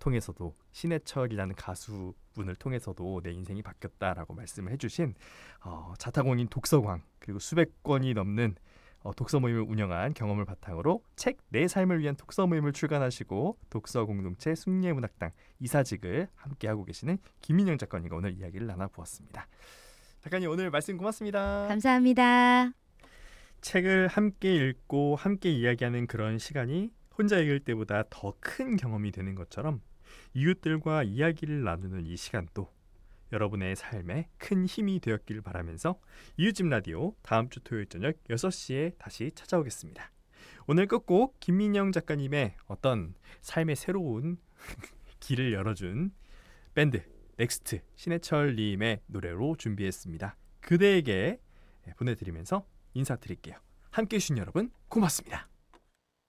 통해서도 신해철이라는 가수분을 통해서도 내 인생이 바뀌었다라고 말씀을 해주신 자타공인 독서광 그리고 수백 권이 넘는 독서 모임을 운영한 경험을 바탕으로 책 내 삶을 위한 독서 모임을 출간하시고 독서 공동체 숭례문학당 이사직을 함께하고 계시는 김민영 작가님과 오늘 이야기를 나눠보았습니다. 작가님 오늘 말씀 고맙습니다. 감사합니다. 책을 함께 읽고 함께 이야기하는 그런 시간이 혼자 읽을 때보다 더 큰 경험이 되는 것처럼 이웃들과 이야기를 나누는 이 시간도 여러분의 삶에 큰 힘이 되었길 바라면서 이웃집 라디오 다음 주 토요일 저녁 6시에 다시 찾아오겠습니다. 오늘 끝곡 김민영 작가님의 어떤 삶의 새로운 길을 열어준 밴드 넥스트 신해철님의 노래로 준비했습니다. 그대에게 보내드리면서 인사드릴게요. 함께해 주신 여러분 고맙습니다.